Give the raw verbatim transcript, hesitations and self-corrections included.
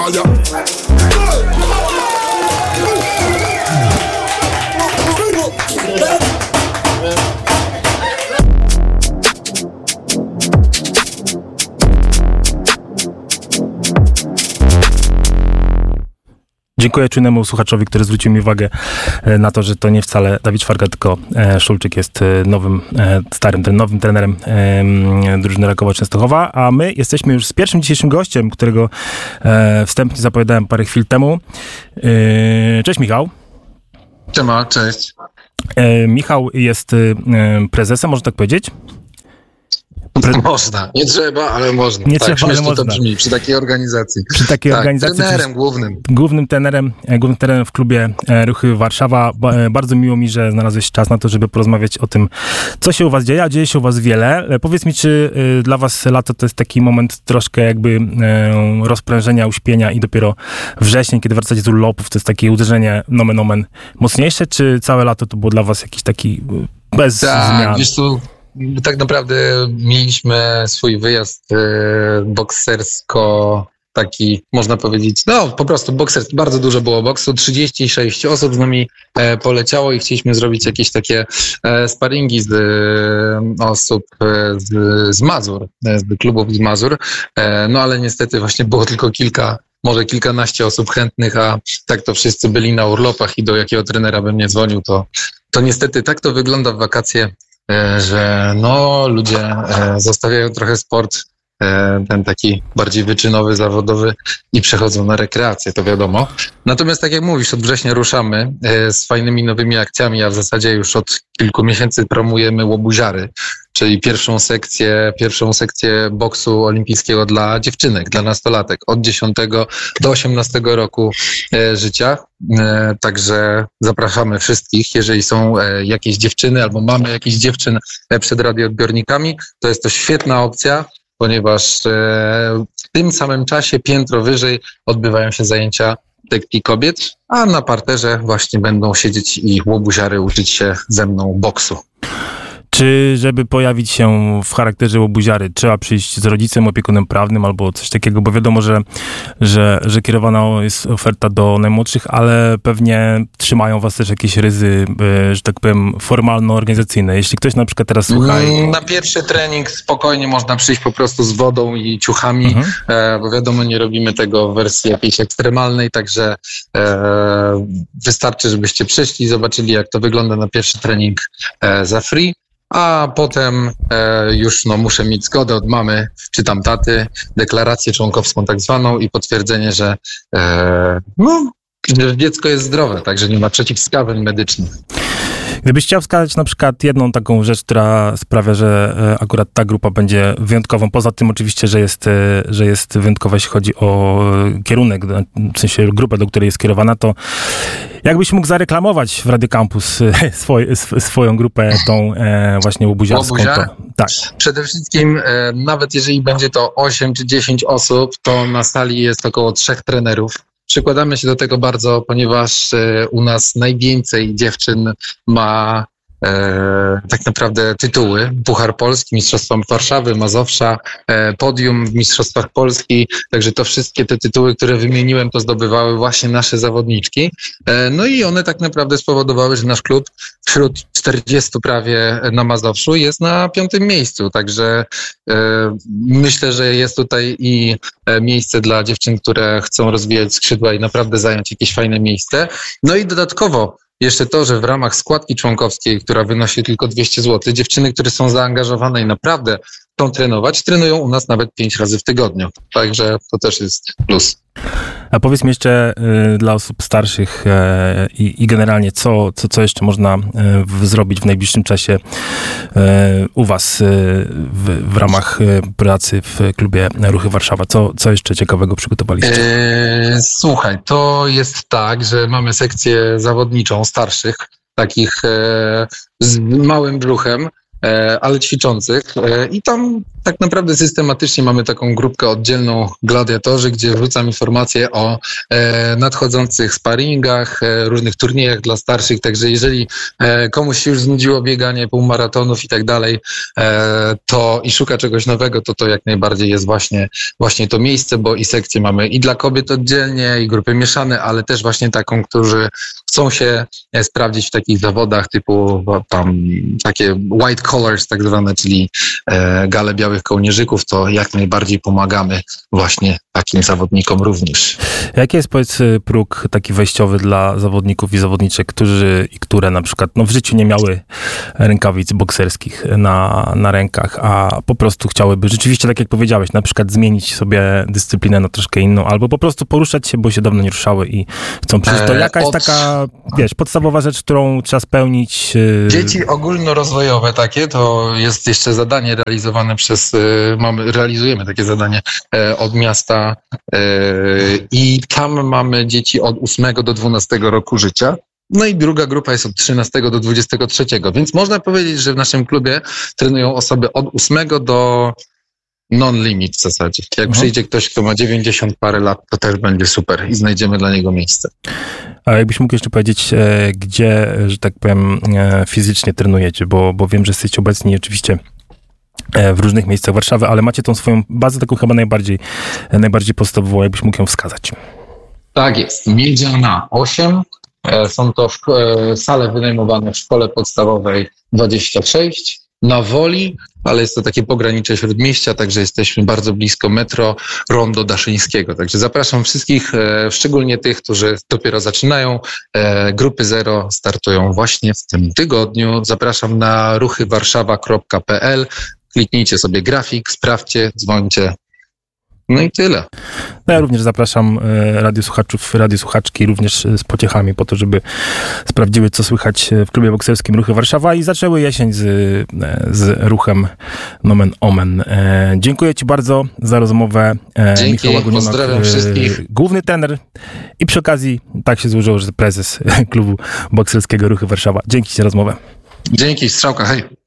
Dziękuję czujnemu słuchaczowi, który zwrócił mi uwagę na to, że to nie wcale Dawid Szwarga, tylko Szulczyk jest nowym, starym, nowym trenerem drużyny Rakowa Częstochowa, a my jesteśmy już z pierwszym dzisiejszym gościem, którego wstępnie zapowiadałem parę chwil temu. Cześć Michał. Siema, cześć. Michał jest prezesem, można tak powiedzieć? Pre... Można. Nie trzeba, ale można. Nie tak, trzeba, ale można. To brzmi przy takiej organizacji. Przy takiej tak, organizacji. Trenerem głównym. Głównym trenerem, głównym trenerem w klubie Ruchy Warszawa. Bardzo miło mi, że znalazłeś czas na to, żeby porozmawiać o tym, co się u was dzieje, a dzieje się u was wiele. Powiedz mi, czy dla was lato to jest taki moment troszkę jakby rozprężenia, uśpienia i dopiero wrzesień, kiedy wracacie z urlopów, to jest takie uderzenie nomen omen mocniejsze, czy całe lato to było dla was jakiś taki bez tak, zmian? Wiesz tu, tak naprawdę mieliśmy swój wyjazd e, boksersko, taki można powiedzieć, no po prostu bokserski, bardzo dużo było boksu, trzydzieści sześć osób z nami e, poleciało i chcieliśmy zrobić jakieś takie e, sparingi z e, osób e, z, z Mazur, e, z klubów z Mazur, e, no ale niestety właśnie było tylko kilka, może kilkanaście osób chętnych, a tak to wszyscy byli na urlopach i do jakiego trenera bym nie dzwonił, to, to niestety tak to wygląda w wakacje, że no ludzie zostawiają trochę sport, ten taki bardziej wyczynowy, zawodowy i przechodzą na rekreację, to wiadomo. Natomiast tak jak mówisz, od września ruszamy z fajnymi nowymi akcjami, a w zasadzie już od kilku miesięcy promujemy łobuziary, czyli pierwszą sekcję, pierwszą sekcję boksu olimpijskiego dla dziewczynek, dla nastolatek od dziesiątego do osiemnastego roku e, życia. E, także zapraszamy wszystkich, jeżeli są e, jakieś dziewczyny albo mamy jakieś dziewczyn e, przed radioodbiornikami, to jest to świetna opcja, ponieważ e, w tym samym czasie piętro wyżej odbywają się zajęcia tekki kobiet, a na parterze właśnie będą siedzieć i łobuziary uczyć się ze mną boksu. Czy żeby pojawić się w charakterze łobuziary, trzeba przyjść z rodzicem, opiekunem prawnym albo coś takiego, bo wiadomo, że, że, że kierowana jest oferta do najmłodszych, ale pewnie trzymają was też jakieś ryzy, że tak powiem, formalno-organizacyjne. Jeśli ktoś na przykład teraz słucha... I... Na pierwszy trening spokojnie można przyjść po prostu z wodą i ciuchami, mhm. e, bo wiadomo, nie robimy tego w wersji jakiejś ekstremalnej, także e, wystarczy, żebyście przyszli, zobaczyli, jak to wygląda na pierwszy trening e, za free. A potem e, już no, muszę mieć zgodę od mamy czy tam taty, deklarację członkowską tak zwaną i potwierdzenie, że, e, no, że dziecko jest zdrowe, także nie ma przeciwwskazań medycznych. Gdybyś chciał wskazać na przykład jedną taką rzecz, która sprawia, że akurat ta grupa będzie wyjątkową, poza tym oczywiście, że jest, że jest wyjątkowa, jeśli chodzi o kierunek, w sensie grupę, do której jest kierowana, to jakbyś mógł zareklamować w Radio Campus swoj, swoją grupę, tą właśnie łobuziarską? To, tak. Przede wszystkim, nawet jeżeli będzie to osiem czy dziesięć osób, to na sali jest około trzech trenerów. Przykładamy się do tego bardzo, ponieważ e, u nas najwięcej dziewczyn ma e, tak naprawdę tytuły. Puchar Polski, Mistrzostwa Warszawy, Mazowsza, e, podium w Mistrzostwach Polski. Także to wszystkie te tytuły, które wymieniłem, to zdobywały właśnie nasze zawodniczki. E, no i one tak naprawdę spowodowały, że nasz klub wśród czterdziestu prawie na Mazowszu jest na piątym miejscu. Także e, myślę, że jest tutaj i e, miejsce dla dziewczyn, które chcą rozwijać skrzydła i naprawdę zająć jakieś fajne miejsce. No i dodatkowo jeszcze to, że w ramach składki członkowskiej, która wynosi tylko dwieście złotych, dziewczyny, które są zaangażowane i naprawdę chcą trenować, trenują u nas nawet pięć razy w tygodniu. Także to też jest plus. A powiedz mi jeszcze y, dla osób starszych y, i generalnie, co, co, co jeszcze można y, w, zrobić w najbliższym czasie y, u was y, w, w ramach y, pracy w klubie Ruchy Warszawa? Co, co jeszcze ciekawego przygotowaliście? E, słuchaj, to jest tak, że mamy sekcję zawodniczą starszych, takich e, z małym brzuchem, ale ćwiczących i tam tak naprawdę systematycznie mamy taką grupkę oddzielną gladiatorzy, gdzie wrzucam informacje o e, nadchodzących sparingach, e, różnych turniejach dla starszych, także jeżeli e, komuś się już znudziło bieganie półmaratonów i tak dalej, e, to i szuka czegoś nowego, to to jak najbardziej jest właśnie, właśnie to miejsce, bo i sekcje mamy i dla kobiet oddzielnie, i grupy mieszane, ale też właśnie taką, którzy chcą się e, sprawdzić w takich zawodach typu tam takie white collars tak zwane, czyli e, gale białych kołnierzyków, to jak najbardziej pomagamy właśnie takim zawodnikom również. Jaki jest, powiedz, próg taki wejściowy dla zawodników i zawodniczek, którzy i które na przykład no, w życiu nie miały rękawic bokserskich na, na rękach, a po prostu chciałyby rzeczywiście, tak jak powiedziałeś, na przykład zmienić sobie dyscyplinę na troszkę inną, albo po prostu poruszać się, bo się dawno nie ruszały i chcą przecież to jaka jest taka, wiesz, podstawowa rzecz, którą trzeba spełnić. Dzieci ogólnorozwojowe takie, to jest jeszcze zadanie realizowane przez, mamy, realizujemy takie zadanie od miasta i tam mamy dzieci od ósmego do dwunastego roku życia. No i druga grupa jest od trzynastego do dwudziestego trzeciego, więc można powiedzieć, że w naszym klubie trenują osoby od ósmego do non-limit w zasadzie. Jak mhm. przyjdzie ktoś, kto ma dziewięćdziesiąt parę lat, to też będzie super i znajdziemy dla niego miejsce. A jakbyś mógł jeszcze powiedzieć, e, gdzie, że tak powiem, e, fizycznie trenujecie, bo, bo wiem, że jesteście obecni oczywiście w różnych miejscach Warszawy, ale macie tą swoją bazę taką chyba najbardziej, najbardziej podstawową, jakbyś mógł ją wskazać. Tak jest. Miedziana osiem. Są to sale wynajmowane w szkole podstawowej dwadzieścia sześć. Na Woli, ale jest to takie pogranicze śródmieścia, także jesteśmy bardzo blisko metro Rondo Daszyńskiego. Także zapraszam wszystkich, szczególnie tych, którzy dopiero zaczynają. Grupy Zero startują właśnie w tym tygodniu. Zapraszam na ruchy warszawa kropka p l. Kliknijcie sobie grafik, sprawdźcie, dzwońcie. No i tyle. No ja również zapraszam radiosłuchaczów, radiosłuchaczki również z pociechami po to, żeby sprawdziły, co słychać w klubie bokserskim Ruchy Warszawa i zaczęły jesień z, z ruchem Nomen Omen. Dziękuję Ci bardzo za rozmowę. Dzięki, Michał Aguniak, pozdrawiam wszystkich. Główny trener i przy okazji tak się złożyło, że prezes klubu bokserskiego Ruchy Warszawa. Dzięki Ci za rozmowę. Dzięki, strzałka, hej.